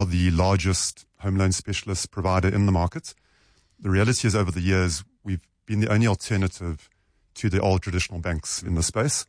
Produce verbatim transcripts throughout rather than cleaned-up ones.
the largest home loan specialist provider in the market. The reality is over the years, we've been the only alternative to the old traditional banks in the space,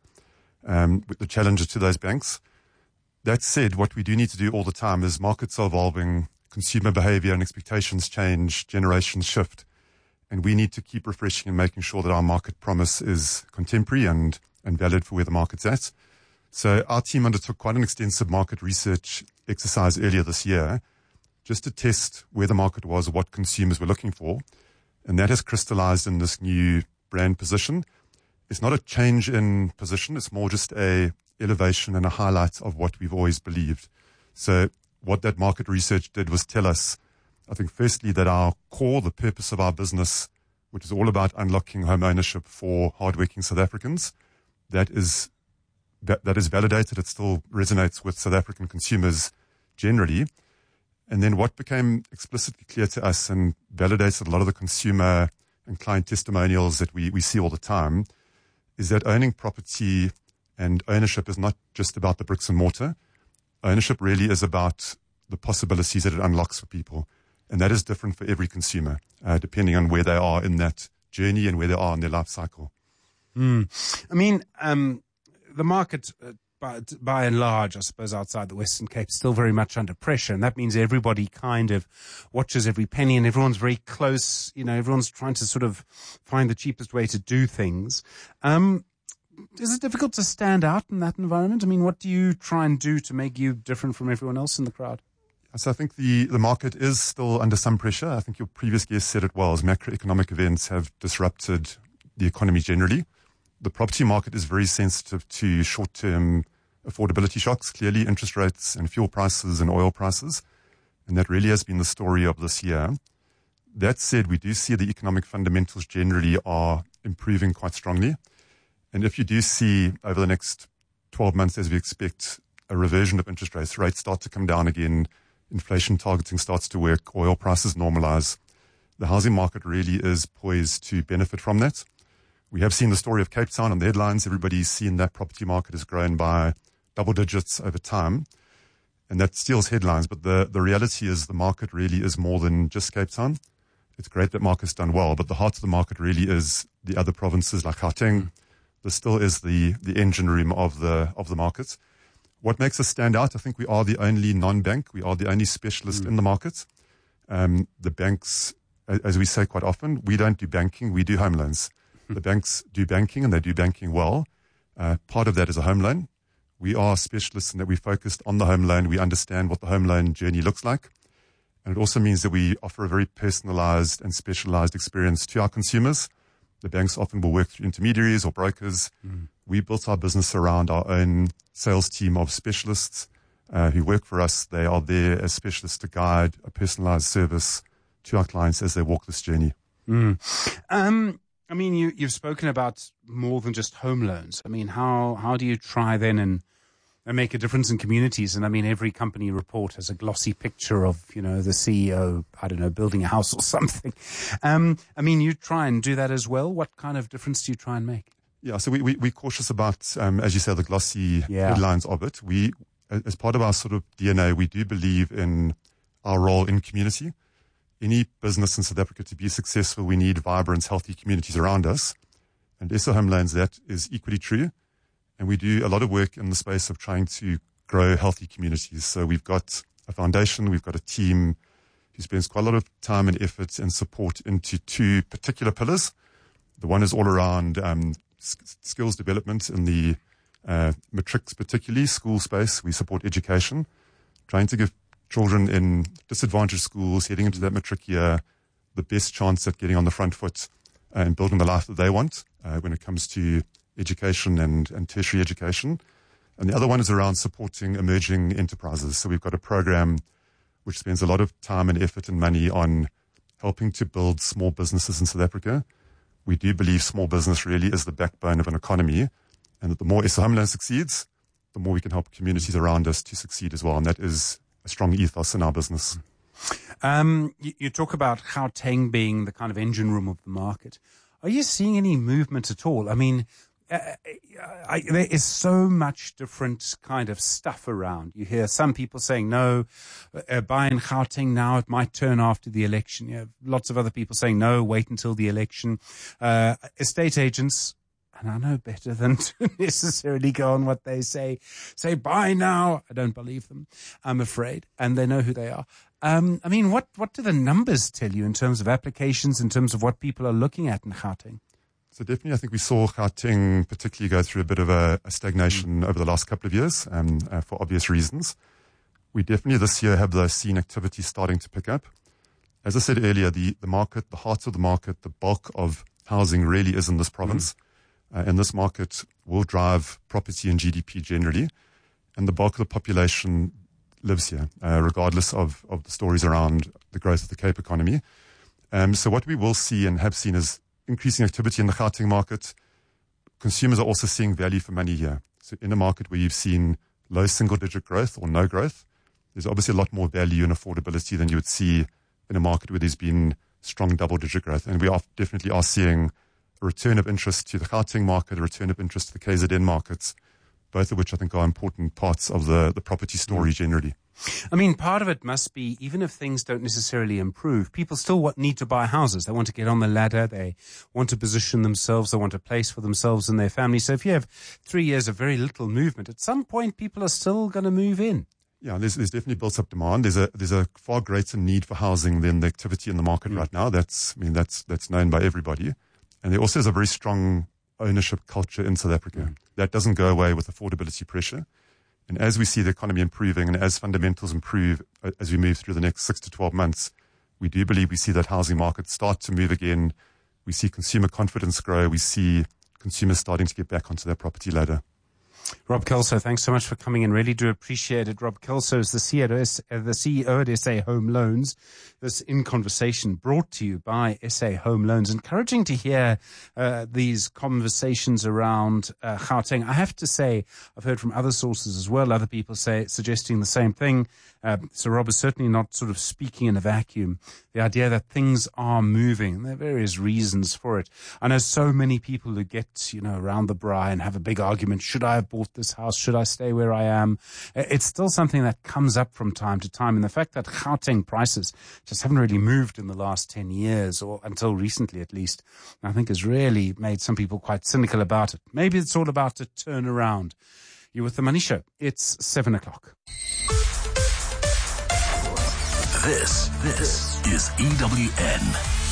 um, with the challenger to those banks. That said, what we do need to do all the time is markets are evolving, consumer behavior and expectations change, generations shift, and we need to keep refreshing and making sure that our market promise is contemporary and, and valid for where the market's at. So our team undertook quite an extensive market research exercise earlier this year just to test where the market was, what consumers were looking for, and that has crystallized in this new brand position. It's not a change in position, it's more just a elevation and a highlight of what we've always believed. So what that market research did was tell us, I think, firstly, that our core, the purpose of our business, which is all about unlocking home ownership for hardworking South Africans, that is that, that is validated. It still resonates with South African consumers generally. And then what became explicitly clear to us and validated a lot of the consumer and client testimonials that we, we see all the time is that owning property and ownership is not just about the bricks and mortar. Ownership really is about the possibilities that it unlocks for people. And that is different for every consumer, uh, depending on where they are in that journey and where they are in their life cycle. Mm. I mean, um, the market, uh, by, by and large, I suppose, outside the Western Cape, is still very much under pressure. And that means everybody kind of watches every penny and everyone's very close. You know, everyone's trying to sort of find the cheapest way to do things. Um, Is it difficult to stand out in that environment? I mean, what do you try and do to make you different from everyone else in the crowd? So I think the, the market is still under some pressure. I think your previous guest said it well, as macroeconomic events have disrupted the economy generally. The property market is very sensitive to short-term affordability shocks, clearly interest rates and fuel prices and oil prices. And that really has been the story of this year. That said, we do see the economic fundamentals generally are improving quite strongly. And if you do see over the next twelve months, as we expect, a reversion of interest rates, rates start to come down again, inflation targeting starts to work, oil prices normalize, the housing market really is poised to benefit from that. We have seen the story of Cape Town on the headlines. Everybody's seen that property market has grown by double digits over time, and that steals headlines. But the, the reality is the market really is more than just Cape Town. It's great that Marcus done well, but the heart of the market really is the other provinces like Gauteng. This still is the, the engine room of the of the market. What makes us stand out? I think we are the only non-bank. We are the only specialist mm. in the market. Um, the banks, as we say quite often, we don't do banking, we do home loans. Mm. The banks do banking and they do banking well. Uh, part of that is a home loan. We are specialists in that we focused on the home loan. We understand what the home loan journey looks like. And it also means that we offer a very personalized and specialized experience to our consumers. The banks often will work through intermediaries or brokers. Mm. We built our business around our own sales team of specialists uh, who work for us. They are there as specialists to guide a personalized service to our clients as they walk this journey. Mm. Um, I mean, you, you've spoken about more than just home loans. I mean, how, how do you try then and, and make a difference in communities? And I mean, every company report has a glossy picture of, you know, the C E O, I don't know, building a house or something. Um, I mean, you try and do that as well. What kind of difference do you try and make? Yeah, so we, we, we're cautious about, um, as you say, the glossy yeah. headlines of it. We, as part of our sort of D N A, we do believe in our role in community. Any business in South Africa to be successful, we need vibrant, healthy communities around us. And S O Home Loans, that is equally true. And we do a lot of work in the space of trying to grow healthy communities. So we've got a foundation, we've got a team who spends quite a lot of time and effort and support into two particular pillars. The one is all around um, s- skills development in the uh, matrics, particularly school space. We support education, trying to give children in disadvantaged schools heading into that matric year the best chance at getting on the front foot and building the life that they want uh, when it comes to education and, and tertiary education. And the other one is around supporting emerging enterprises. So we've got a program which spends a lot of time and effort and money on helping to build small businesses in South Africa. We do believe small business really is the backbone of an economy, and that the more S O Home Loan succeeds, the more we can help communities around us to succeed as well. And that is a strong ethos in our business. Um, you, you talk about Gauteng being the kind of engine room of the market. Are you seeing any movement at all? I mean, uh, I, there is so much different kind of stuff around. You hear some people saying, no, uh, buy in Gauteng now, it might turn after the election. You have lots of other people saying, no, wait until the election. Uh, estate agents, and I know better than to necessarily go on what they say, say buy now. I don't believe them, I'm afraid, and they know who they are. Um, I mean, what, what do the numbers tell you in terms of applications, in terms of what people are looking at in Gauteng? So definitely, I think we saw Gauteng particularly go through a bit of a, a stagnation mm. over the last couple of years, um, uh, for obvious reasons. We definitely this year have the seen activity starting to pick up. As I said earlier, the, the market, the heart of the market, the bulk of housing really is in this province. Mm. Uh, and this market will drive property and G D P generally. And the bulk of the population lives here, uh, regardless of, of the stories around the growth of the Cape economy. Um, so what we will see and have seen is increasing activity in the Gauteng market. Consumers are also seeing value for money here. So in a market where you've seen low single-digit growth or no growth, there's obviously a lot more value and affordability than you would see in a market where there's been strong double-digit growth. And we are definitely are seeing a return of interest to the Gauteng market, a return of interest to the K Z N markets, both of which I think are important parts of the, the property story generally. I mean, part of it must be, even if things don't necessarily improve, people still want, need to buy houses. They want to get on the ladder. They want to position themselves. They want a place for themselves and their family. So if you have three years of very little movement, at some point people are still going to move in. Yeah, there's, there's definitely built up demand. There's a, there's a far greater need for housing than the activity in the market mm. right now. That's, I mean, that's, that's known by everybody. And there also is a very strong ownership culture in South Africa. Mm. That doesn't go away with affordability pressure. And as we see the economy improving and as fundamentals improve as we move through the next six to twelve months, we do believe we see that housing market start to move again. We see consumer confidence grow. We see consumers starting to get back onto their property ladder. Rob Kelso, thanks so much for coming in. Really do appreciate it. Rob Kelso is the C E O at S A Home Loans. This In Conversation brought to you by S A Home Loans. Encouraging to hear uh, these conversations around uh, Gauteng. I have to say, I've heard from other sources as well, other people say suggesting the same thing. Uh, so Rob is certainly not sort of speaking in a vacuum. The idea that things are moving, and there are various reasons for it. I know so many people who get, you know, around the braai and have a big argument. Should I have bought this house? Should I stay where I am? It's still something that comes up from time to time. And the fact that Gauteng prices just haven't really moved in the last ten years, or until recently at least, I think has really made some people quite cynical about it. Maybe it's all about to turn around. You're with The Money Show. It's seven o'clock. This, this is E W N.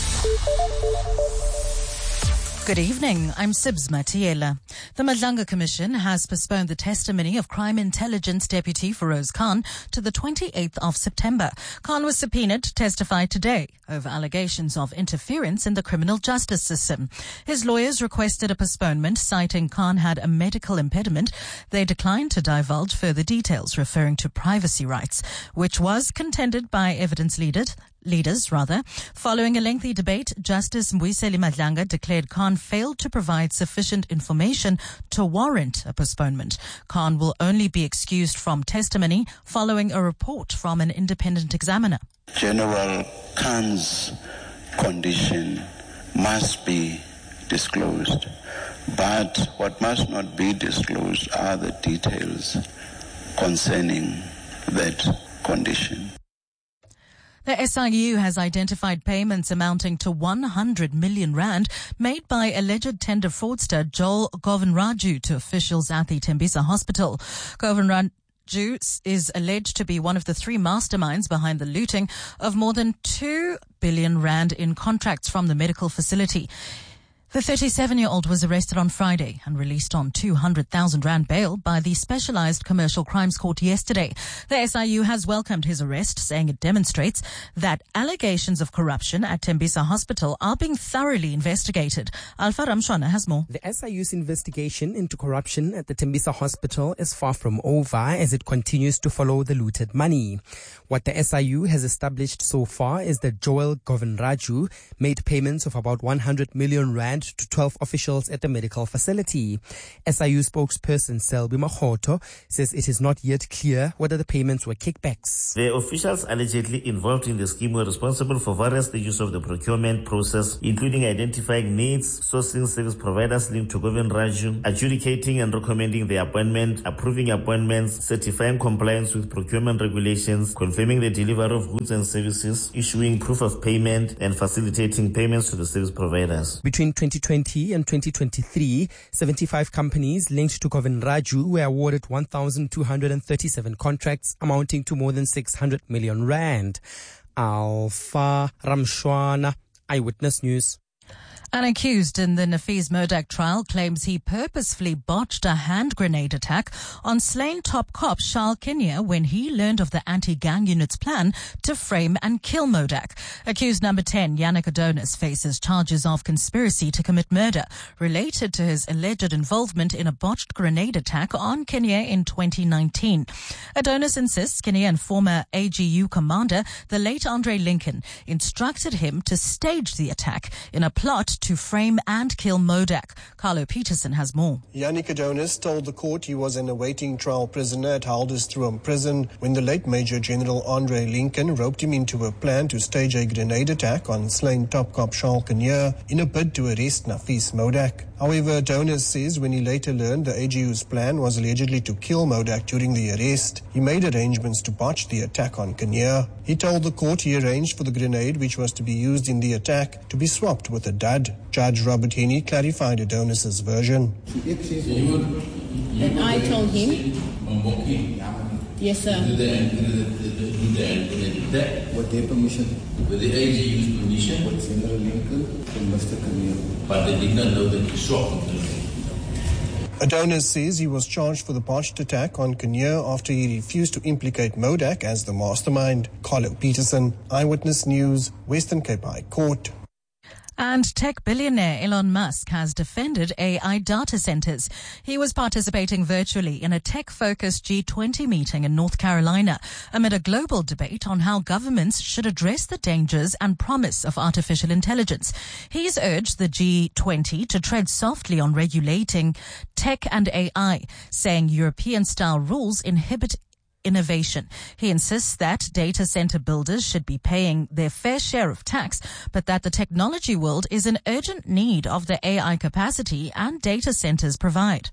Good evening. I'm Sibs Matiela. The Madlanga Commission has postponed the testimony of Crime Intelligence Deputy Feroz Khan to the twenty-eighth of September. Khan was subpoenaed to testify today over allegations of interference in the criminal justice system. His lawyers requested a postponement, citing Khan had a medical impediment. They declined to divulge further details, referring to privacy rights, which was contended by evidence leaders. Leaders, rather. Following a lengthy debate, Justice Mbuyiseli Madlanga declared Khan failed to provide sufficient information to warrant a postponement. Khan will only be excused from testimony following a report from an independent examiner. General Khan's condition must be disclosed, but what must not be disclosed are the details concerning that condition. The S I U has identified payments amounting to one hundred million rand made by alleged tender fraudster Joel Govinraju to officials at the Tembisa Hospital. Govinraju is alleged to be one of the three masterminds behind the looting of more than two billion rand in contracts from the medical facility. The thirty-seven-year-old was arrested on Friday and released on two hundred thousand rand bail by the Specialized Commercial Crimes Court yesterday. The S I U has welcomed his arrest, saying it demonstrates that allegations of corruption at Tembisa Hospital are being thoroughly investigated. Alpha Ramshwana has more. The S I U's investigation into corruption at the Tembisa Hospital is far from over as it continues to follow the looted money. What the S I U has established so far is that Joel Govinraju made payments of about one hundred million rand rand to twelve officials at the medical facility. S I U spokesperson Selby Mahoto says it is not yet clear whether the payments were kickbacks. The officials allegedly involved in the scheme were responsible for various stages of the procurement process, including identifying needs, sourcing service providers linked to Govind Raju, adjudicating and recommending the appointment, approving appointments, certifying compliance with procurement regulations, confirming the delivery of goods and services, issuing proof of payment, and facilitating payments to the service providers. Between twenty twenty and twenty twenty-three, seventy-five companies linked to Govind Raju were awarded one thousand two hundred thirty-seven contracts amounting to more than six hundred million rand. Alpha Ramshwana, Eyewitness News. An accused in the Nafees Modak trial claims he purposefully botched a hand grenade attack on slain top cop Charles Kinnear when he learned of the anti-gang unit's plan to frame and kill Modak. Accused number ten, Yannick Adonis, faces charges of conspiracy to commit murder related to his alleged involvement in a botched grenade attack on Kinnear in twenty nineteen. Adonis insists Kinnear and former A G U commander, the late Andre Lincoln, instructed him to stage the attack in a plot to frame and kill Modak. Carlo Peterson has more. Yannick Adonis told the court he was an awaiting trial prisoner at Haldestrom prison when the late Major General Andre Lincoln roped him into a plan to stage a grenade attack on slain top cop Charles Kinnear in a bid to arrest Nafees Modak. However, Adonis says when he later learned the A G U's plan was allegedly to kill Modak during the arrest, he made arrangements to botch the attack on Kinnear. He told the court he arranged for the grenade which was to be used in the attack to be swapped with a dud. Judge Robert Henney clarified Adonis's version. And I told him, yes sir. With their permission. With the A G U's permission. With General Lincoln and Mister Kinnear. But they did not know that he swapped the Adonis says he was charged for the botched attack on Kinnear after he refused to implicate Modak as the mastermind. Carlo Peterson, Eyewitness News, Western Cape High Court. And tech billionaire Elon Musk has defended A I data centers. He was participating virtually in a tech-focused G twenty meeting in North Carolina amid a global debate on how governments should address the dangers and promise of artificial intelligence. He's urged the G twenty to tread softly on regulating tech and A I, saying European-style rules inhibit innovation. He insists that data center builders should be paying their fair share of tax, but that the technology world is in urgent need of the A I capacity and data centers provide.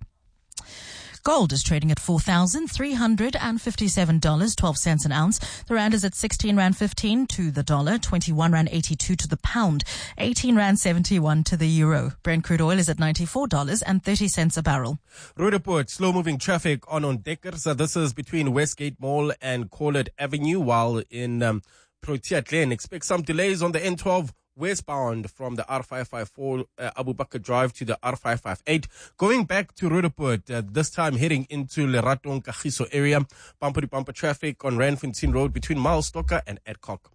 Gold is trading at four thousand three hundred fifty-seven dollars and twelve cents an ounce. The rand is at sixteen rand fifteen to the dollar, twenty-one rand eighty-two to the pound, eighteen rand seventy-one to the euro. Brent crude oil is at ninety-four dollars and thirty cents a barrel. Roodepoort, slow-moving traffic on Ontdekker. So this is between Westgate Mall and Collard Avenue, while in um, Protea Glen, expect some delays on the N twelve westbound from the R five five four uh, Abu Bakr Drive to the R five five eight. Going back to Roodepoort, uh, this time heading into Lerato and Kagiso area. Bumper-to-bumper traffic on Randfontein Road between Miles Stocker and Adcock.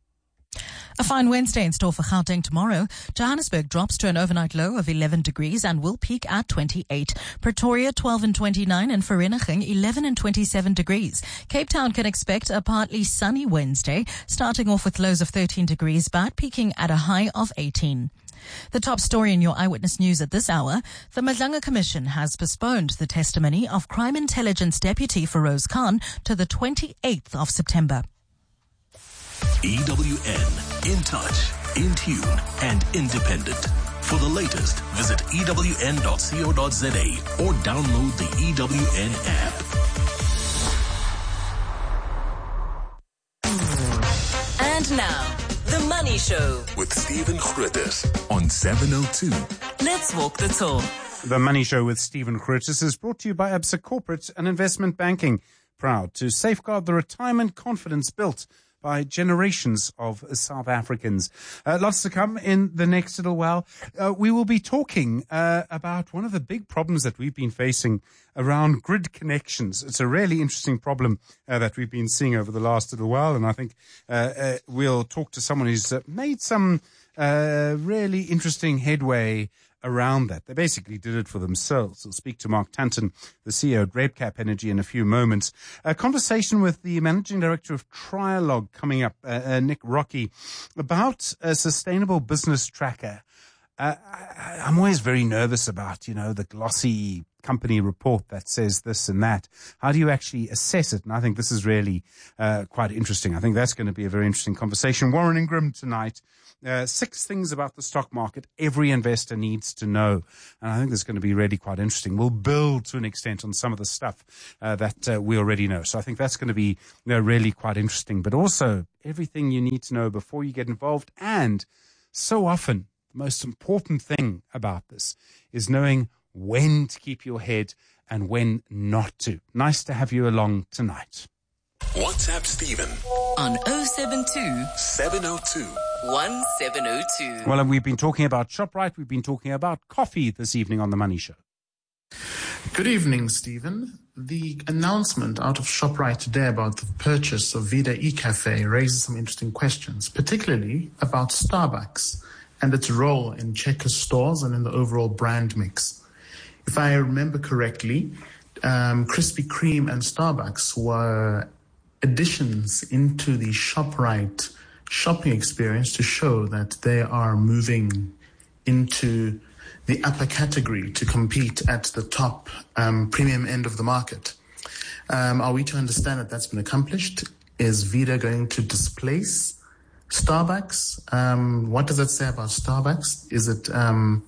A fine Wednesday in store for Gauteng tomorrow. Johannesburg drops to an overnight low of eleven degrees and will peak at twenty-eight. Pretoria twelve and twenty-nine, and Vereeniging eleven and twenty-seven degrees. Cape Town can expect a partly sunny Wednesday, starting off with lows of thirteen degrees but peaking at a high of eighteen. The top story in your Eyewitness News at this hour: the Madlanga Commission has postponed the testimony of Crime Intelligence Deputy Feroz Khan to the twenty-eighth of September. E W N, in touch, in tune, and independent. For the latest, visit E W N dot co dot za or download the E W N app. And now, The Money Show with Stephen Grootes on seven oh two. Let's walk the talk. The Money Show with Stephen Grootes is brought to you by Absa Corporate and Investment Banking, proud to safeguard the retirement confidence built by generations of South Africans. Uh, lots to come in the next little while. Uh, we will be talking uh, about one of the big problems that we've been facing around grid connections. It's a really interesting problem uh, that we've been seeing over the last little while, and I think uh, uh, we'll talk to someone who's uh, made some uh, really interesting headway around that. They basically did it for themselves. We'll speak to Mark Tanton, the C E O at RedCap Energy, in a few moments. A conversation with the Managing Director of Trialog coming up, uh, uh, Nick Rocky, about a sustainable business tracker. Uh, I, I'm always very nervous about, you know, the glossy company report that says this and that. How do you actually assess it? And I think this is really uh, quite interesting. I think that's going to be a very interesting conversation. Warren Ingram tonight. Uh, six things about the stock market every investor needs to know. And I think this is going to be really quite interesting. We'll build to an extent on some of the stuff uh, that uh, we already know. So I think that's going to be, you know, really quite interesting. But also everything you need to know before you get involved. And so often, the most important thing about this is knowing when to keep your head and when not to. Nice to have you along tonight. WhatsApp Stephen on oh seven two, seven oh two, one seven oh two. Well, and we've been talking about ShopRite. We've been talking about coffee this evening on The Money Show. Good evening, Stephen. The announcement out of ShopRite today about the purchase of Vida eCafe raises some interesting questions, particularly about Starbucks and its role in Checkers stores and in the overall brand mix. If I remember correctly, um, Krispy Kreme and Starbucks were additions into the ShopRite shopping experience to show that they are moving into the upper category to compete at the top um, premium end of the market. Um, are we to understand that that's been accomplished? Is Vida going to displace Starbucks? Um, what does that say about Starbucks? Is it um,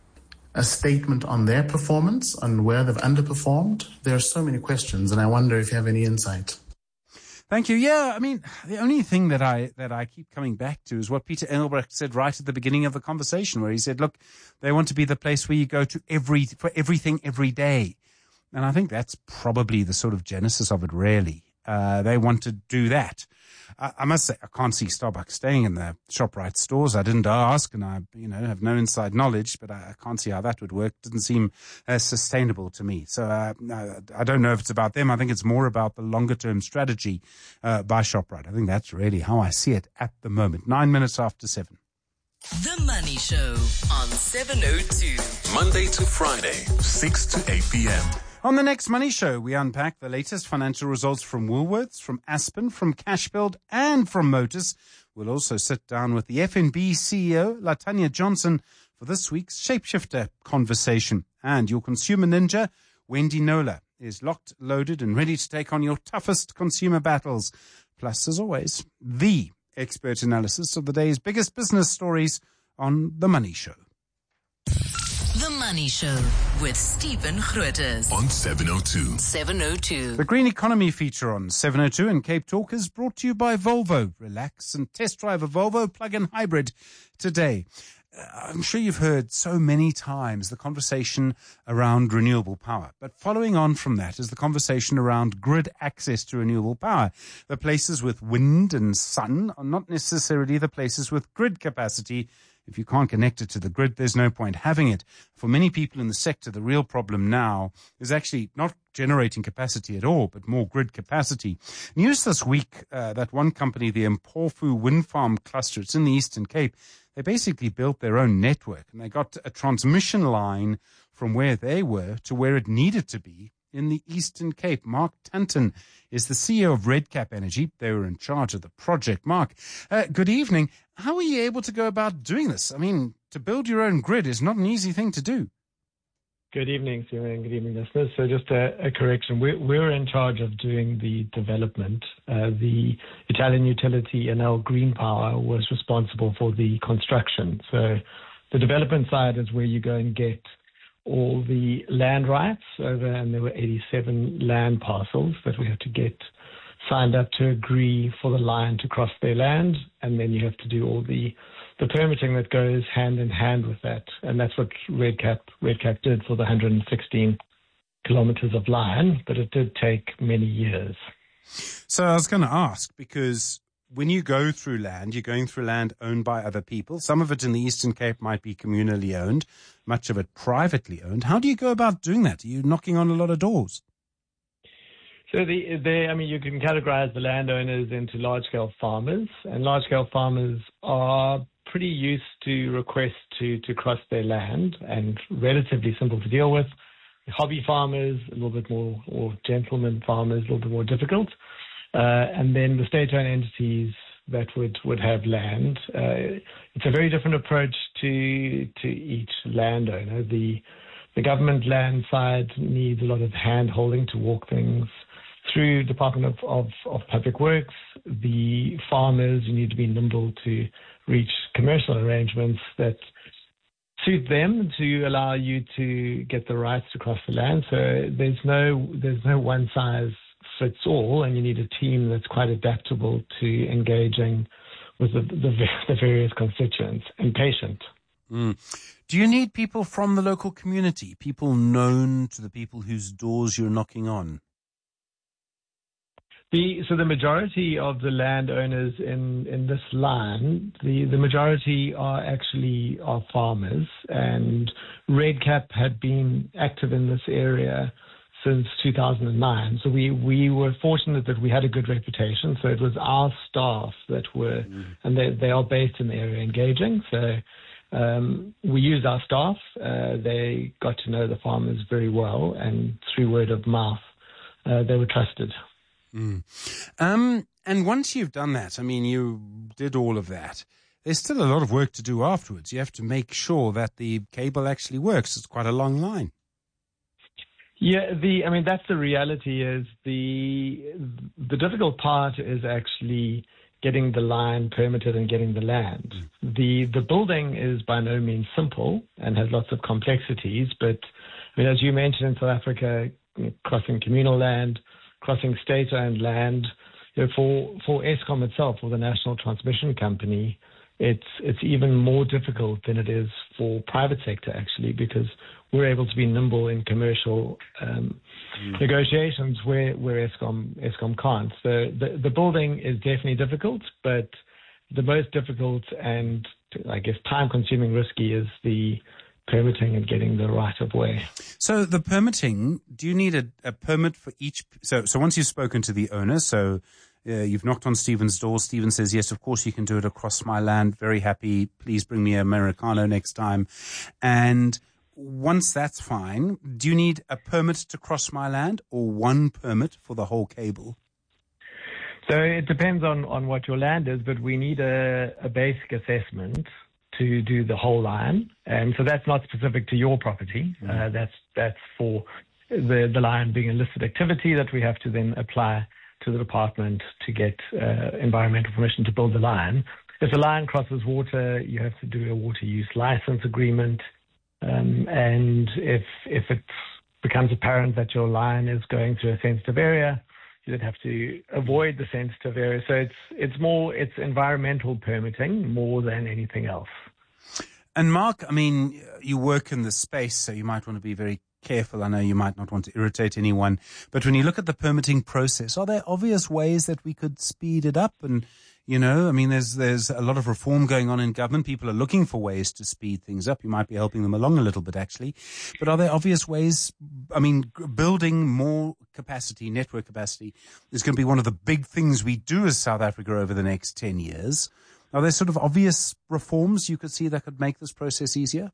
a statement on their performance, on where they've underperformed? There are so many questions, and I wonder if you have any insight. Thank you. Yeah, I mean, the only thing that I that I keep coming back to is what Peter Engelbrecht said right at the beginning of the conversation, where he said, look, they want to be the place where you go to every for everything every day. And I think that's probably the sort of genesis of it, really. Uh, they want to do that. I, I must say, I can't see Starbucks staying in the ShopRite stores. I didn't ask, and I, you know, have no inside knowledge, but I, I can't see how that would work. It doesn't seem uh, sustainable to me. So uh, I don't know if it's about them. I think it's more about the longer-term strategy uh, by ShopRite. I think that's really how I see it at the moment. Nine minutes after seven. The Money Show on seven oh two. Monday to Friday, six to eight p.m. On the next Money Show, we unpack the latest financial results from Woolworths, from Aspen, from Cashbuild, and from Motus. We'll also sit down with the F N B C E O, Latanya Johnson, for this week's Shapeshifter conversation. And your consumer ninja, Wendy Nola, is locked, loaded, and ready to take on your toughest consumer battles. Plus, as always, the expert analysis of the day's biggest business stories on The Money Show. The Money Show with Stephen Grootes on seven oh two. seven oh two. The Green Economy feature on seven oh two and Cape Talk is brought to you by Volvo. Relax and test drive a Volvo plug-in hybrid today. Uh, I'm sure you've heard so many times the conversation around renewable power. But following on from that is the conversation around grid access to renewable power. The places with wind and sun are not necessarily the places with grid capacity. If you can't connect it to the grid, there's no point having it. For many people in the sector, the real problem now is actually not generating capacity at all, but more grid capacity. News this week uh, that one company, the Mpofu Wind Farm Cluster, it's in the Eastern Cape, they basically built their own network, and they got a transmission line from where they were to where it needed to be in the Eastern Cape. Mark Tanton is the C E O of Redcap Energy. They were in charge of the project. Mark, uh, good evening. How are you able to go about doing this? I mean, to build your own grid is not an easy thing to do. Good evening, Stephen, and good evening, listeners. So just a, a correction. We're, we're in charge of doing the development. Uh, the Italian utility, Enel Green Power, was responsible for the construction. So the development side is where you go and get all the land rights over, and there were eighty-seven land parcels that we have to get signed up to agree for the line to cross their land, and then you have to do all the the permitting that goes hand in hand with that. And that's what Redcap Redcap did for the one hundred sixteen kilometers of line, but it did take many years. So I was going to ask, because when you go through land, you're going through land owned by other people. Some of it in the Eastern Cape might be communally owned, much of it privately owned. How do you go about doing that? Are you knocking on a lot of doors? So the, the, I mean, you can categorize the landowners into large-scale farmers, and large-scale farmers are pretty used to requests to, to cross their land and relatively simple to deal with. Hobby farmers, a little bit more, or gentleman farmers, a little bit more difficult. Uh, and then the state-owned entities that would, would have land. Uh, it's a very different approach to to each landowner. The the government land side needs a lot of hand holding to walk things through Department of, of, of Public Works. The farmers, you need to be nimble to reach commercial arrangements that suit them to allow you to get the rights to cross the land. So there's no there's no one size fits all, and you need a team that's quite adaptable to engaging with the, the, the various constituents and patient. Mm. Do you need people from the local community, people known to the people whose doors you're knocking on? The, so the majority of the landowners in, in this line, the, the majority are actually are farmers, and Redcap had been active in this area since two thousand nine. So we, we were fortunate that we had a good reputation. So it was our staff that were, mm. and they, they are based in the area, engaging. So um, we used our staff. Uh, they got to know the farmers very well, and through word of mouth, uh, they were trusted. Mm. Um, and once you've done that, I mean, you did all of that, there's still a lot of work to do afterwards. You have to make sure that the cable actually works. It's quite a long line. Yeah, the I mean, that's the reality is the the difficult part is actually getting the line permitted and getting the land. Mm. The the building is by no means simple and has lots of complexities, but I mean, as you mentioned, in South Africa, crossing communal land, crossing state-owned land, you know, for for Eskom itself, for the National Transmission Company, it's it's even more difficult than it is for private sector actually, because we're able to be nimble in commercial um, mm. negotiations where where Eskom Eskom can't. So the the building is definitely difficult, but the most difficult and I guess time-consuming risky is the permitting and getting the right of way. So the permitting, do you need a, a permit for each? So, so once you've spoken to the owner, so uh, you've knocked on Stephen's door. Stephen says, yes, of course you can do it across my land. Very happy. Please bring me an Americano next time. And once that's fine, do you need a permit to cross my land or one permit for the whole cable? So it depends on, on what your land is, but we need a, a basic assessment to do the whole line, and so that's not specific to your property. Mm. Uh, that's that's for the the line being a listed activity that we have to then apply to the department to get uh, environmental permission to build the line. If the line crosses water, you have to do a water use license agreement, um, and if if it becomes apparent that your line is going through a sensitive area, you then have to avoid the sensitive area. So it's it's more it's environmental permitting more than anything else. And Mark, I mean, you work in this space, so you might want to be very careful. I know you might not want to irritate anyone, but when you look at the permitting process, are there obvious ways that we could speed it up? And, you know, I mean, there's there's a lot of reform going on in government. People are looking for ways to speed things up. You might be helping them along a little bit, actually. But are there obvious ways? I mean, building more capacity, network capacity, is going to be one of the big things we do as South Africa over the next ten years. Are there sort of obvious reforms you could see that could make this process easier?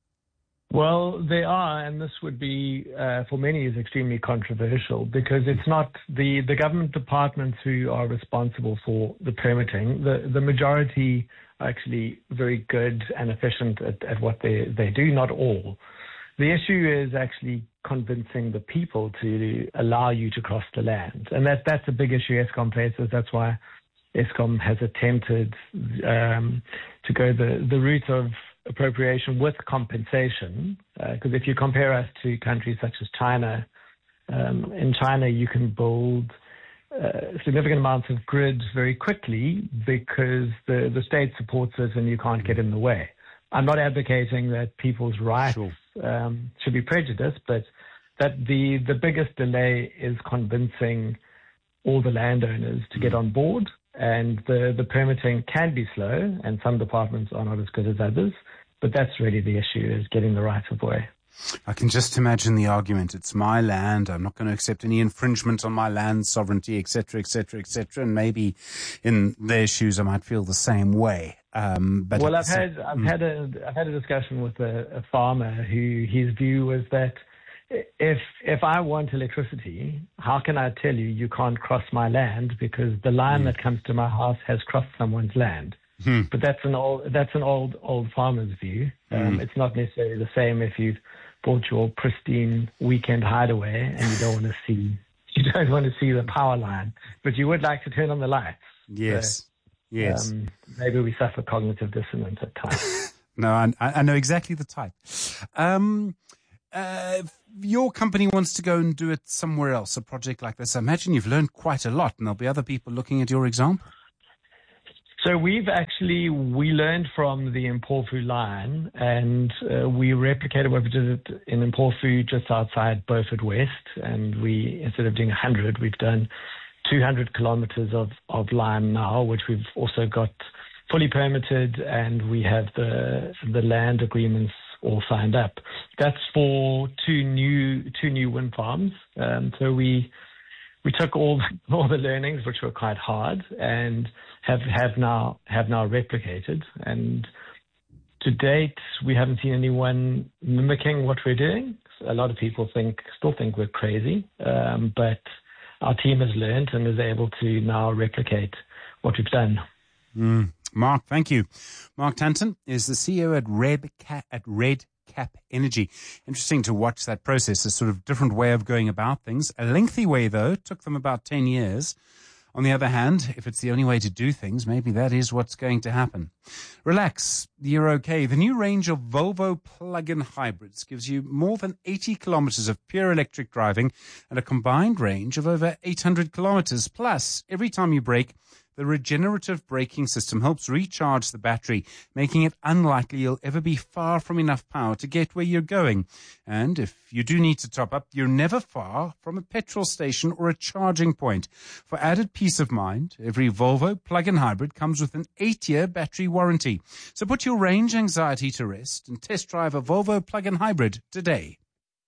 Well, they are, and this would be, uh, for many, is extremely controversial because it's not the, the government departments who are responsible for the permitting. The, the majority are actually very good and efficient at, at what they, they do, not all. The issue is actually convincing the people to allow you to cross the land. And that, that's a big issue Eskom faces. That's why Eskom has attempted um, to go the, the route of appropriation with compensation, because uh, if you compare us to countries such as China, um, in China you can build uh, significant amounts of grid very quickly because the, the state supports it and you can't get in the way. I'm not advocating that people's rights sure. um, should be prejudiced, but that the, the biggest delay is convincing all the landowners to mm. get on board. And the, the permitting can be slow, and some departments are not as good as others. But that's really the issue, is getting the right of way. I can just imagine the argument. It's my land. I'm not going to accept any infringement on my land sovereignty, et cetera, et cetera, et cetera. And maybe in their shoes, I might feel the same way. Um, but well, I've had I've mm. had a I've had a discussion with a, a farmer who his view was that if if I want electricity, how can I tell you you can't cross my land because the line mm. that comes to my house has crossed someone's land? Hmm. But that's an old that's an old old farmer's view. Um, mm. It's not necessarily the same if you've bought your pristine weekend hideaway and you don't want to see you don't want to see the power line, but you would like to turn on the lights. Yes, so, yes. Um, maybe we suffer cognitive dissonance at times. No, I, I know exactly the type. Um, uh, your company wants to go and do it somewhere else, a project like this. I imagine you've learned quite a lot, and there'll be other people looking at your example. So we've actually, we learned from the Mpofu line, and uh, we replicated what we did in Mpofu just outside Beaufort West, and we, instead of doing one hundred, we've done two hundred kilometers of, of line now, which we've also got fully permitted, and we have the the land agreements all signed up. That's for two new two new wind farms. Um, so we we took all all the learnings, which were quite hard, and have have now have now replicated. And to date, we haven't seen anyone mimicking what we're doing. A lot of people think still think we're crazy, um, but our team has learned and is able to now replicate what we've done. Mm. Mark, thank you. Mark Tanton is the C E O at Red Cap, at Red Cap Energy. Interesting to watch that process, a sort of different way of going about things. A lengthy way, though. It took them about ten years. On the other hand, if it's the only way to do things, maybe that is what's going to happen. Relax, you're okay. The new range of Volvo plug-in hybrids gives you more than eighty kilometers of pure electric driving and a combined range of over eight hundred kilometers. Plus, every time you brake, the regenerative braking system helps recharge the battery, making it unlikely you'll ever be far from enough power to get where you're going. And if you do need to top up, you're never far from a petrol station or a charging point. For added peace of mind, every Volvo plug-in hybrid comes with an eight-year battery warranty. So put your range anxiety to rest and test drive a Volvo plug-in hybrid today.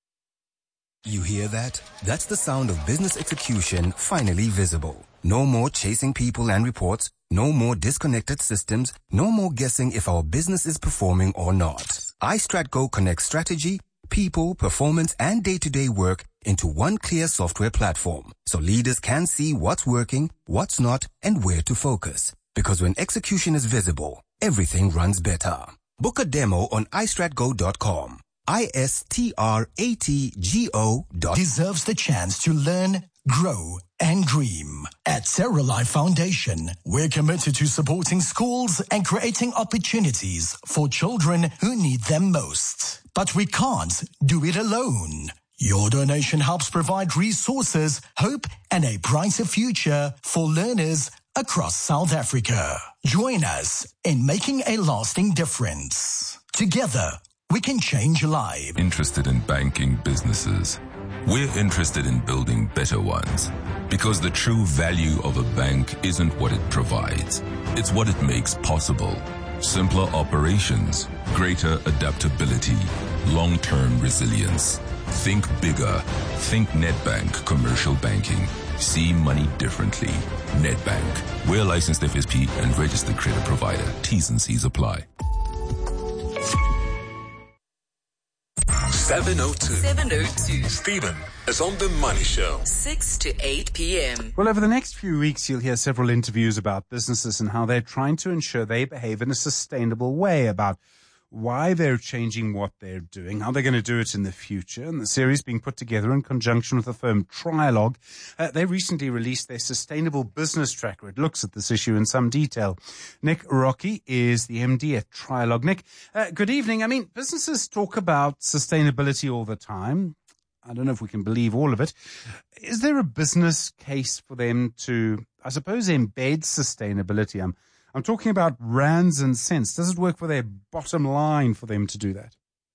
You hear that? That's the sound of business execution finally visible. No more chasing people and reports. No more disconnected systems. No more guessing if our business is performing or not. iStratGo connects strategy, people, performance, and day-to-day work into one clear software platform, so leaders can see what's working, what's not, and where to focus. Because when execution is visible, everything runs better. Book a demo on i strat go dot com. I S T R A T G O dot com. Deserves the chance to learn, grow, and dream. At Terra Life Foundation, we're committed to supporting schools and creating opportunities for children who need them most. But we can't do it alone. Your donation helps provide resources, hope, and a brighter future for learners across South Africa. Join us in making a lasting difference. Together, we can change lives. Interested in banking businesses? We're interested in building better ones. Because the true value of a bank isn't what it provides. It's what it makes possible. Simpler operations, greater adaptability, long-term resilience. Think bigger. Think Nedbank Commercial Banking. See money differently. Nedbank. We're a licensed F S P and registered credit provider. T's and C's apply. seven oh two. seven oh two. Stephen is on The Money Show. six to eight p.m. Well, over the next few weeks, you'll hear several interviews about businesses and how they're trying to ensure they behave in a sustainable way, about why they're changing what they're doing, how they're going to do it in the future. And the series being put together in conjunction with the firm Trialogue. Uh, they recently released their Sustainable Business Tracker. It looks at this issue in some detail. Nick Rocky is the M D at Trialogue. Nick, uh, good evening. I mean, businesses talk about sustainability all the time. I don't know if we can believe all of it. Is there a business case for them to, I suppose, embed sustainability? I'm I'm talking about rands and cents. Does it work for their bottom line for them to do that?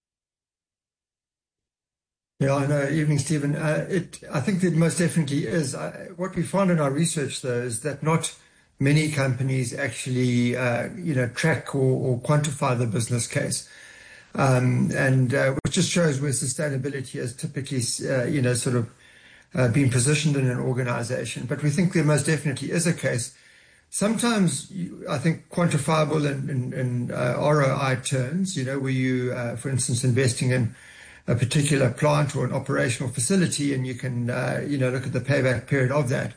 Yeah, I know. Evening, Stephen. Uh, it, I think it most definitely is. Uh, what we found in our research, though, is that not many companies actually, uh, you know, track or, or quantify the business case. Um, and uh, which just shows where sustainability is typically, uh, you know, sort of uh, being positioned in an organization. But we think there most definitely is a case. Sometimes, I think, quantifiable in, in, in uh, R O I terms, you know, where you, uh, for instance, investing in a particular plant or an operational facility, and you can, uh, you know, look at the payback period of that.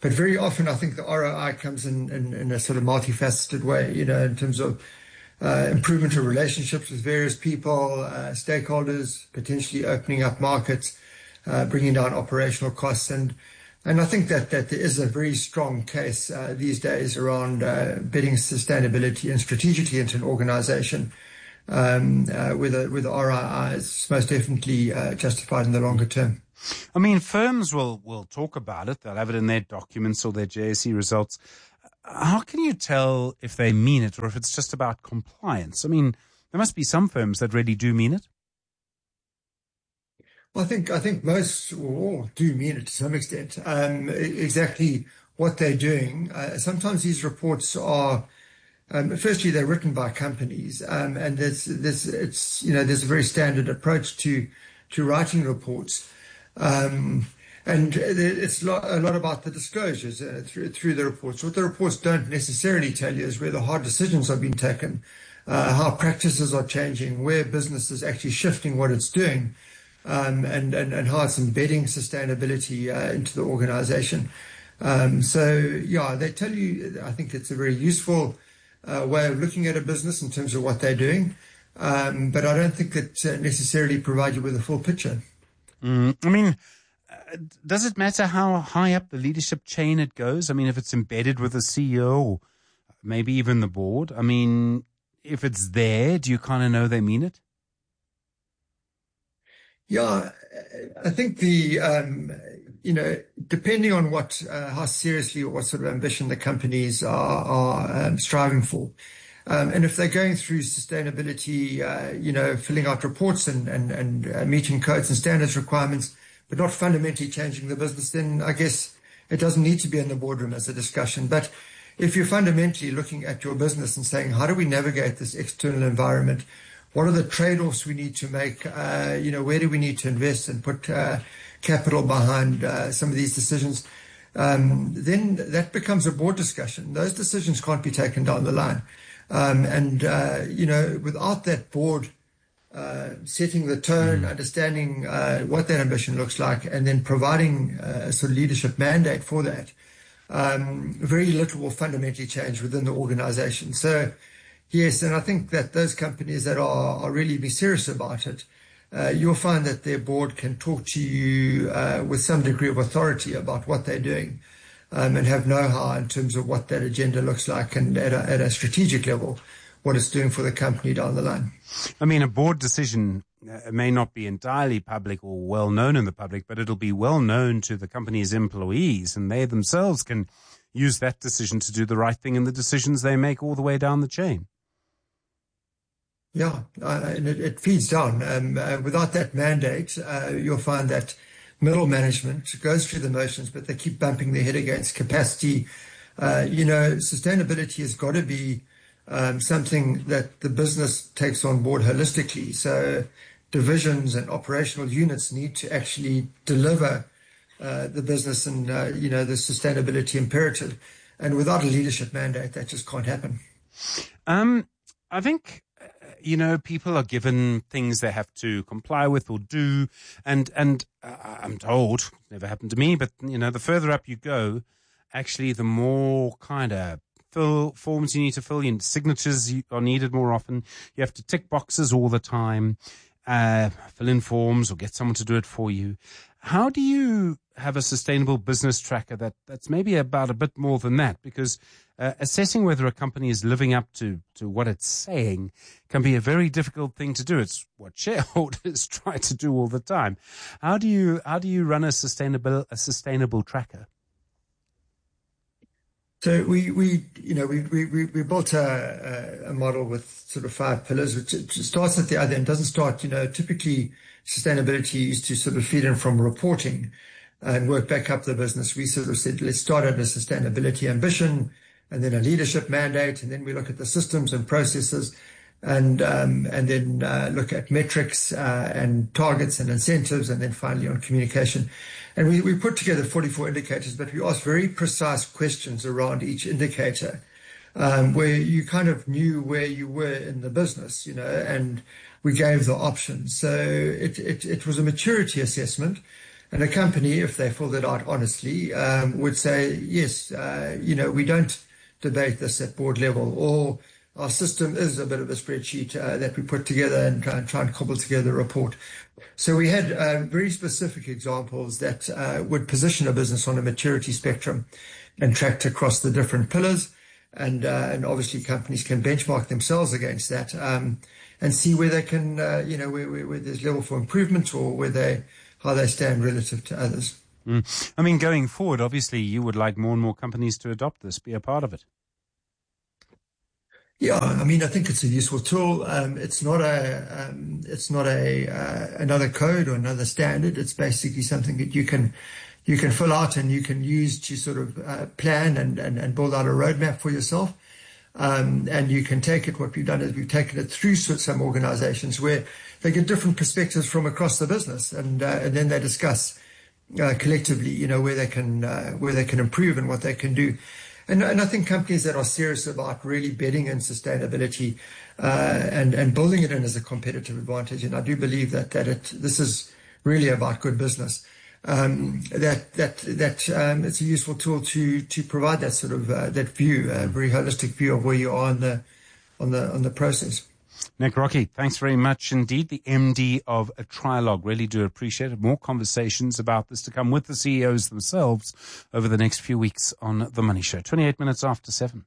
But very often, I think the R O I comes in, in, in a sort of multifaceted way, you know, in terms of uh, improvement of relationships with various people, uh, stakeholders, potentially opening up markets, uh, bringing down operational costs. And and I think that, that there is a very strong case uh, these days around uh, bedding sustainability and strategically into an organization um, uh, with, a, with the R O I is most definitely uh, justified in the longer term. I mean, firms will, will talk about it. They'll have it in their documents or their J S E results. How can you tell if they mean it or if it's just about compliance? I mean, there must be some firms that really do mean it. Well, I think I think most or all do mean it to some extent. Um, exactly what they're doing. Uh, sometimes these reports are, um, firstly, they're written by companies, um, and there's there's it's you know there's a very standard approach to to writing reports. Um, and it's a lot, a lot about the disclosures uh, through, through the reports. What the reports don't necessarily tell you is where the hard decisions are being taken, uh, how practices are changing, where business is actually shifting what it's doing, um, and, and, and how it's embedding sustainability uh, into the organization. Um, so, yeah, they tell you, I think it's a very useful uh, way of looking at a business in terms of what they're doing, um, but I don't think that uh, necessarily provide you with a full picture. Mm, I mean, uh, does it matter how high up the leadership chain it goes? I mean, if it's embedded with the C E O or maybe even the board, I mean, if it's there, do you kind of know they mean it? Yeah, I think the, um, you know, depending on what, uh, how seriously or what sort of ambition the companies are, are um, striving for. Um, and if they're going through sustainability, uh, you know, filling out reports and, and, and uh, meeting codes and standards requirements, but not fundamentally changing the business, then I guess it doesn't need to be in the boardroom as a discussion. But if you're fundamentally looking at your business and saying, how do we navigate this external environment? What are the trade-offs we need to make? Uh, you know, where do we need to invest and put uh, capital behind uh, some of these decisions? Um, then that becomes a board discussion. Those decisions can't be taken down the line. Um, and, uh, you know, without that board uh, setting the tone, mm. understanding uh, what that ambition looks like, and then providing uh, a sort of leadership mandate for that, um, very little will fundamentally change within the organization. So, yes, and I think that those companies that are, are really be serious about it, uh, you'll find that their board can talk to you uh, with some degree of authority about what they're doing. Um, and have know-how in terms of what that agenda looks like and at a, at a strategic level, what it's doing for the company down the line. I mean, a board decision uh, may not be entirely public or well-known in the public, but it'll be well-known to the company's employees, and they themselves can use that decision to do the right thing in the decisions they make all the way down the chain. Yeah, uh, and it, it feeds down. Um, uh, without that mandate, uh, you'll find that middle management goes through the motions, but they keep bumping their head against capacity. Uh, you know, sustainability has got to be um, something that the business takes on board holistically. So divisions and operational units need to actually deliver uh, the business and, uh, you know, the sustainability imperative. And without a leadership mandate, that just can't happen. Um, I think... You know, people are given things they have to comply with or do. And, and uh, I'm told, never happened to me, but, you know, the further up you go, actually, the more kind of fill forms you need to fill in. Signatures are needed more often. You have to tick boxes all the time, uh, fill in forms or get someone to do it for you. How do you have a sustainable business tracker that, that's maybe about a bit more than that? Because uh, assessing whether a company is living up to, to what it's saying can be a very difficult thing to do. It's what shareholders try to do all the time. How do you how do you run a sustainable a sustainable tracker? So we, we you know, we, we, we built a, a model with sort of five pillars, which starts at the other end, doesn't start, you know, typically sustainability is to sort of feed in from reporting and work back up the business. We sort of said, let's start at a sustainability ambition and then a leadership mandate. And then we look at the systems and processes and, um, and then uh, look at metrics uh, and targets and incentives. And then finally on communication. And we, we put together forty-four indicators, but we asked very precise questions around each indicator, um, where you kind of knew where you were in the business, you know, and we gave the options. So it, it, it was a maturity assessment. And a company, if they filled it out honestly, um, would say, yes, uh, you know, we don't debate this at board level, or our system is a bit of a spreadsheet uh, that we put together and try, and try and cobble together a report. So we had uh, very specific examples that uh, would position a business on a maturity spectrum and tracked across the different pillars. And, uh, and obviously companies can benchmark themselves against that um, and see where they can, uh, you know, where, where, where there's level for improvement, or where they, how they stand relative to others. Mm. I mean, going forward, obviously, you would like more and more companies to adopt this, be a part of it. Yeah, I mean, I think it's a useful tool. Um, it's not a, um, it's not a uh, another code or another standard. It's basically something that you can, you can fill out and you can use to sort of uh, plan and, and, and build out a roadmap for yourself. Um, and you can take it. What we've done is we've taken it through some organizations where they get different perspectives from across the business, and uh, and then they discuss uh, collectively, you know, where they can uh, where they can improve and what they can do. And, and I think companies that are serious about really betting in sustainability uh, and and building it in as a competitive advantage, and I do believe that that it this is really about good business. Um, that that that um, it's a useful tool to to provide that sort of uh, that view, a very holistic view of where you are on the on the on the process. Nick Rocky, thanks very much indeed. The M D of a Trilog, really do appreciate it. More conversations about this to come with the C E Os themselves over the next few weeks on The Money Show. twenty-eight minutes after seven.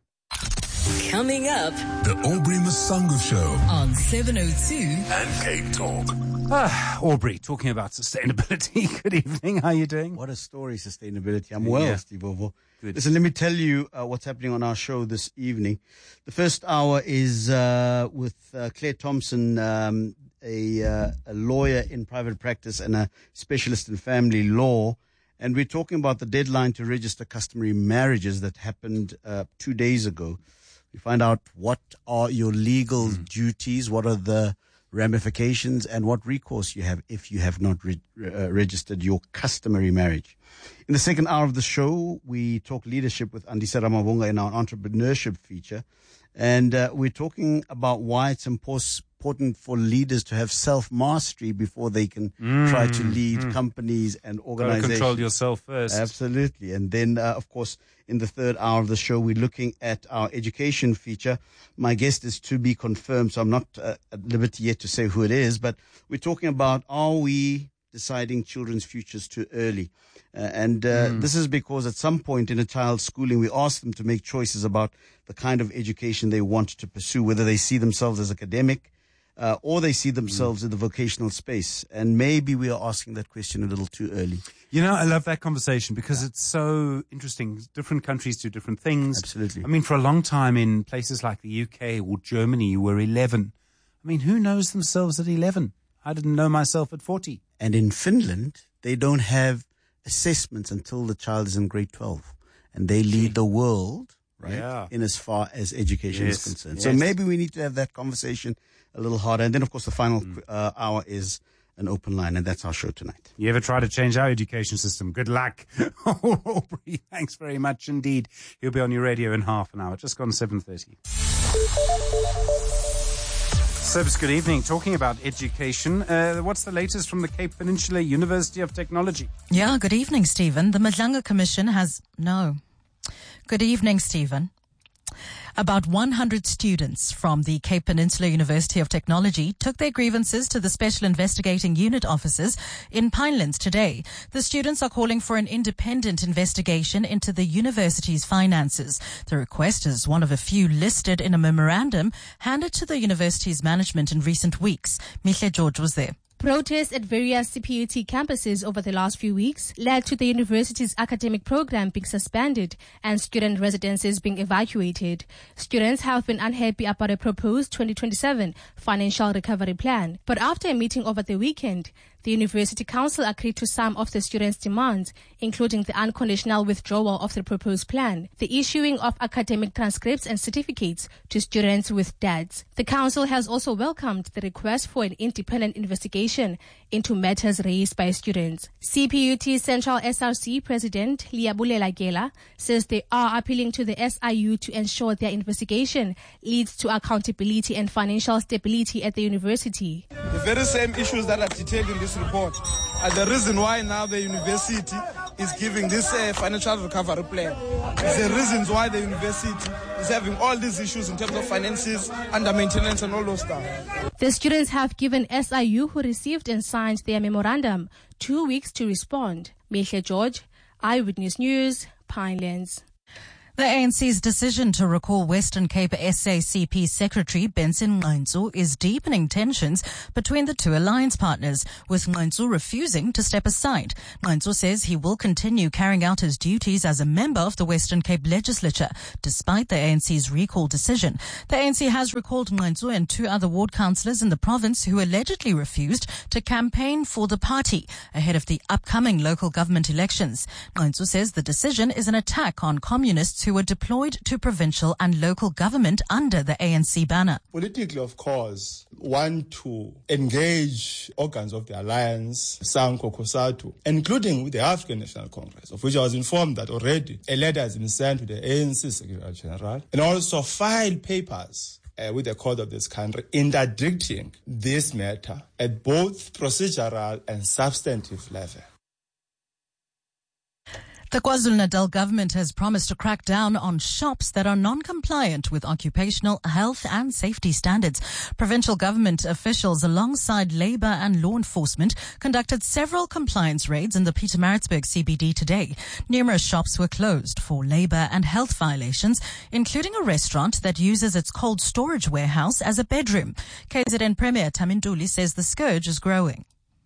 Coming up, The Aubrey Masango Show on seven oh two and Cape Talk. Ah, Aubrey, talking about sustainability. Good evening. How are you doing? What a story, sustainability. I'm well, Yeah. Steve Ovo. Good. Listen, let me tell you uh, what's happening on our show this evening. The first hour is uh, with uh, Claire Thompson, um, a, uh, a lawyer in private practice and a specialist in family law. And we're talking about the deadline to register customary marriages that happened uh, two days ago. We find out what are your legal mm. duties, what are the ramifications, and what recourse you have if you have not re- uh, registered your customary marriage. In the second hour of the show, we talk leadership with Andisa Ramavunga in our entrepreneurship feature. And uh, we're talking about why it's impos- important for leaders to have self-mastery before they can Mm, try to lead mm. companies and Gotta organizations. control yourself first. Absolutely. And then, uh, of course, in the third hour of the show, we're looking at our education feature. My guest is to be confirmed, so I'm not uh, at liberty yet to say who it is, but we're talking about, are we deciding children's futures too early? Uh, and uh, Mm. this is because at some point in a child's schooling, we ask them to make choices about the kind of education they want to pursue, whether they see themselves as academic, Uh, or they see themselves in the vocational space. And maybe we are asking that question a little too early. You know, I love that conversation because it's so interesting. Different countries do different things. Absolutely. I mean, for a long time in places like the U K or Germany, you were eleven. I mean, who knows themselves at eleven? I didn't know myself at forty. And in Finland, they don't have assessments until the child is in grade twelve. And they lead the world, right, Yeah. in as far as education Yes. is concerned. Yes. So maybe we need to have that conversation a little harder. And then, of course, the final uh, hour is an open line, and that's our show tonight. You ever try to change our education system? Good luck. Aubrey, thanks very much indeed. He'll be on your radio in half an hour. Just gone seven thirty. Sirs, good evening. Talking about education, uh, what's the latest from the Cape Peninsula University of Technology? Yeah, good evening, Stephen. The Madlanga Commission has... No. Good evening, Stephen. About one hundred students from the Cape Peninsula University of Technology took their grievances to the Special Investigating Unit officers in Pinelands today. The students are calling for an independent investigation into the university's finances. The request is one of a few listed in a memorandum handed to the university's management in recent weeks. Mihle George was there. Protests at various C P U T campuses over the last few weeks led to the university's academic program being suspended and student residences being evacuated. Students have been unhappy about a proposed twenty twenty-seven financial recovery plan. But after a meeting over the weekend, the University Council agreed to some of the students' demands, including the unconditional withdrawal of the proposed plan, the issuing of academic transcripts and certificates to students with debts. The Council has also welcomed the request for an independent investigation into matters raised by students. C P U T Central S R C President Liabulela Gela says they are appealing to the S I U to ensure their investigation leads to accountability and financial stability at the university. The very same issues that are detailed in this report Uh, the reason why now the university is giving this uh, financial recovery plan is the reasons why the university is having all these issues in terms of finances, under maintenance and all those stuff. The students have given S I U, who received and signed their memorandum, two weeks to respond. Mihle George, Eyewitness News, Pinelands. The A N C's decision to recall Western Cape S A C P Secretary Benson Nqantsu is deepening tensions between the two alliance partners, with Nqantsu refusing to step aside. Nqantsu says he will continue carrying out his duties as a member of the Western Cape legislature, despite the A N C's recall decision. The A N C has recalled Nqantsu and two other ward councillors in the province who allegedly refused to campaign for the party ahead of the upcoming local government elections. Nqantsu says the decision is an attack on communists who were deployed to provincial and local government under the A N C banner. Politically, of course, want to engage organs of the alliance, SANCO, COSATU, including with the African National Congress, of which I was informed that already a letter has been sent to the A N C Secretary General, and also file papers Uh, with the court of this country interdicting this matter at both procedural and substantive level. The KwaZulu-Natal government has promised to crack down on shops that are non-compliant with occupational health and safety standards. Provincial government officials alongside labour and law enforcement conducted several compliance raids in the Pietermaritzburg C B D today. Numerous shops were closed for labour and health violations, including a restaurant that uses its cold storage warehouse as a bedroom. K Z N Premier Taminduli says the scourge is growing.